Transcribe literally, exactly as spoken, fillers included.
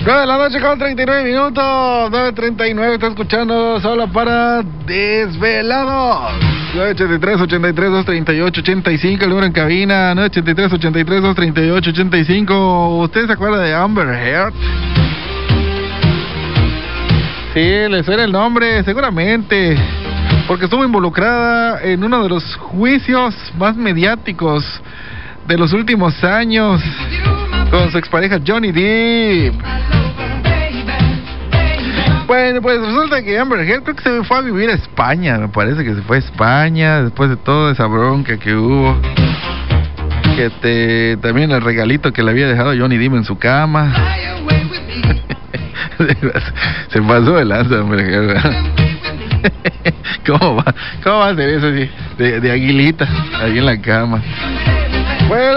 nueve de la noche con treinta y nueve minutos, nueve treinta y nueve, está escuchando solo para Desvelados. nueve ochenta y tres, ochenta y tres, doscientos treinta y ocho, ochenta y cinco, el número en cabina, nueve ochenta y tres, ochenta y tres, doscientos treinta y ocho, ochenta y cinco. ¿Usted se acuerda de Amber Heard? Sí, le suena el nombre, seguramente, porque estuvo involucrada en uno de los juicios más mediáticos de los últimos años con su expareja Johnny Depp. Bueno, pues resulta que Amber Heard creo que se fue a vivir a España, me parece que se fue a España después de toda esa bronca que hubo. Que te, también el regalito que le había dejado Johnny Depp en su cama. Se pasó de lanza, Amber Heard. ¿Cómo va? ¿Cómo va a hacer eso así? De, de aguilita, ahí en la cama. Bueno.